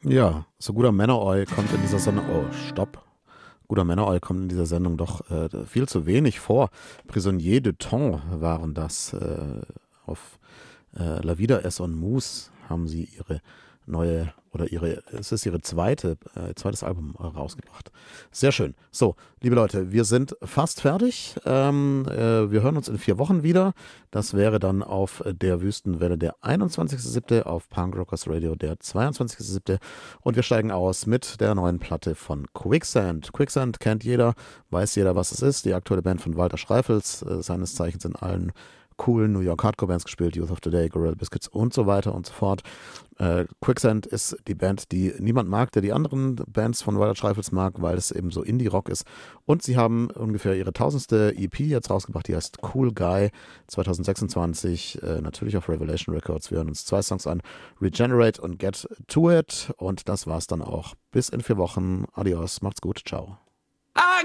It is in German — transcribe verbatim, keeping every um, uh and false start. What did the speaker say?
Ja, so guter Männeroi kommt in dieser Sendung. Oh, stopp. Guter Männeroi kommt in dieser Sendung doch äh, viel zu wenig vor. Prisonnier de Temps waren das. Äh, auf äh, La Vida es un Mus haben sie ihre neue oder ihre, es ist ihre zweite, äh, zweites Album äh, rausgebracht. Sehr schön. So, liebe Leute, wir sind fast fertig. Ähm, äh, wir hören uns in vier Wochen wieder. Das wäre dann auf der Wüstenwelle der einundzwanzigster siebte, auf Punk Rockers Radio der zweiundzwanzigster siebte und wir steigen aus mit der neuen Platte von Quicksand. Quicksand kennt jeder, weiß jeder, was es ist. Die aktuelle Band von Walter Streifels, äh, seines Zeichens in allen coolen New York Hardcore Bands gespielt, Youth of Today, Gorilla Biscuits und so weiter und so fort. Äh, Quicksand ist die Band, die niemand mag, der die anderen Bands von Walter Streifels mag, weil es eben so Indie-Rock ist. Und sie haben ungefähr ihre tausendste E P jetzt rausgebracht, die heißt Cool Guy zwanzig sechsundzwanzig, äh, natürlich auf Revelation Records. Wir hören uns zwei Songs an, Regenerate und Get To It. Und das war's dann auch. Bis in vier Wochen. Adios, macht's gut, ciao.